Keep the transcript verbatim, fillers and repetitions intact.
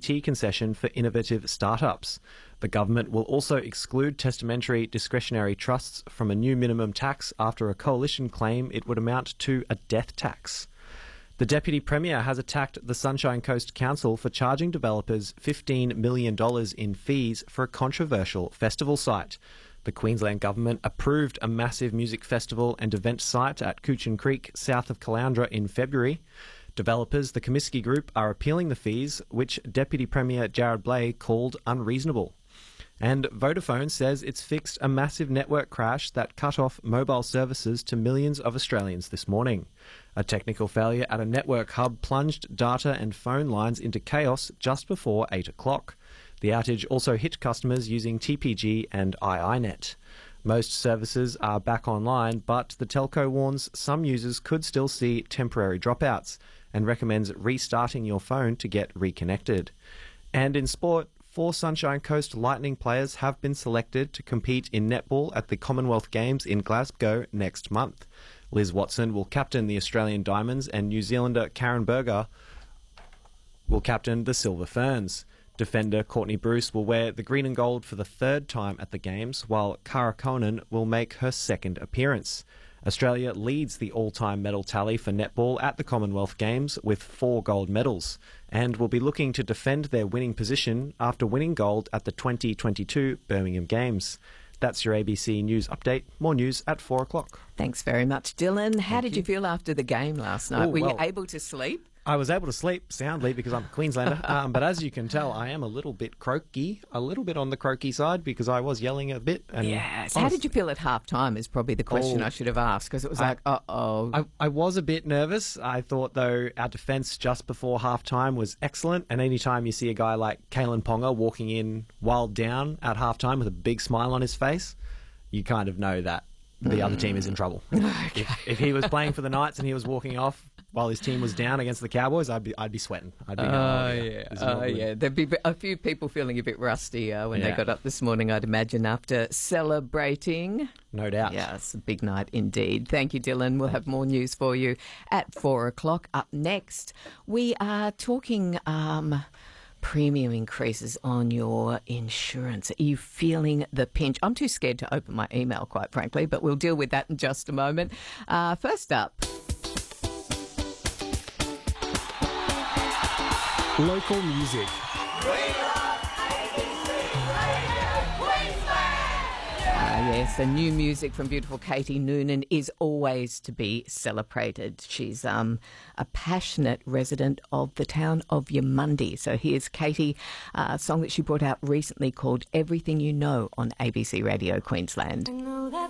T concession for innovative startups. The government will also exclude testamentary discretionary trusts from a new minimum tax after a coalition claim it would amount to a death tax. The Deputy Premier has attacked the Sunshine Coast Council for charging developers fifteen million dollars in fees for a controversial festival site. The Queensland Government approved a massive music festival and event site at Coochin Creek, south of Caloundra, in February. Developers, the Comiskey Group, are appealing the fees, which Deputy Premier Jared Blay called unreasonable. And Vodafone says it's fixed a massive network crash that cut off mobile services to millions of Australians this morning. A technical failure at a network hub plunged data and phone lines into chaos just before eight o'clock. The outage also hit customers using T P G and iiNet. Most services are back online, but the telco warns some users could still see temporary dropouts and recommends restarting your phone to get reconnected. And in sport, four Sunshine Coast Lightning players have been selected to compete in netball at the Commonwealth Games in Glasgow next month. Liz Watson will captain the Australian Diamonds and New Zealander Karen Berger will captain the Silver Ferns. Defender Courtney Bruce will wear the green and gold for the third time at the Games, while Cara Conan will make her second appearance. Australia leads the all-time medal tally for netball at the Commonwealth Games with four gold medals and will be looking to defend their winning position after winning gold at the twenty twenty-two Birmingham Games. That's your A B C News update. More news at four o'clock. Thanks very much, Dylan. How Thank did you. you feel after the game last night? Oh, Were well, you able to sleep? I was able to sleep soundly because I'm a Queenslander, um, but as you can tell, I am a little bit croaky, a little bit on the croaky side because I was yelling a bit. And Yes. How did you feel at half time is probably the question Oh. I should have asked, because it was I- like, uh-oh. I, I was a bit nervous. I thought, though, our defence just before half-time was excellent, and any time you see a guy like Kalen Ponga walking in while down at half-time with a big smile on his face, you kind of know that the mm. other team is in trouble. Okay. If, if he was playing for the Knights and he was walking off while his team was down against the Cowboys, I'd be I'd be sweating. I'd be Oh, going, oh, yeah. yeah. This is Oh, not good. yeah. There'd be a few people feeling a bit rusty uh, when they Yeah. got up this morning, I'd imagine, after celebrating. No doubt. Yeah, it's a big night indeed. Thank you, Dylan. We'll have more news for you at four o'clock. Up next, we are talking um, premium increases on your insurance. Are you feeling the pinch? I'm too scared to open my email, quite frankly, but we'll deal with that in just a moment. Uh, first up... Local music. Ah, yes, the new music from beautiful Katie Noonan is always to be celebrated. She's um, a passionate resident of the town of Yamundi. So here's Katie, uh, a song that she brought out recently called Everything You Know on A B C Radio Queensland.